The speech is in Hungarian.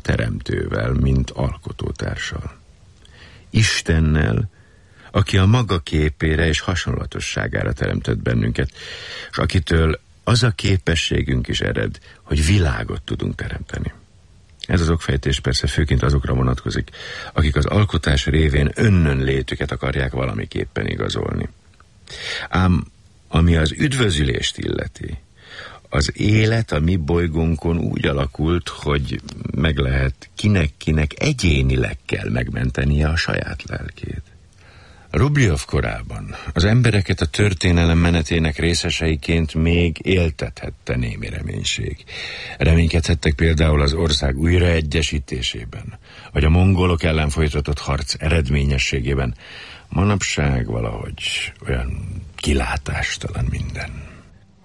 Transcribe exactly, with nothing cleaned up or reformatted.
teremtővel, mint alkotótársal. Istennel, aki a maga képére és hasonlatosságára teremtett bennünket, és akitől az a képességünk is ered, hogy világot tudunk teremteni. Ez az okfejtés persze főként azokra vonatkozik, akik az alkotás révén önnön létüket akarják valamiképpen igazolni. Ám ami az üdvözülést illeti, az élet a mi bolygónkon úgy alakult, hogy meg lehet kinek-kinek egyénileg kell megmentenie a saját lelkét. Rubljov korában az embereket a történelem menetének részeseiként még éltethette némi reménység. Reménykedhettek például az ország újraegyesítésében, vagy a mongolok ellen folytatott harc eredményességében. Manapság valahogy olyan kilátástalan minden.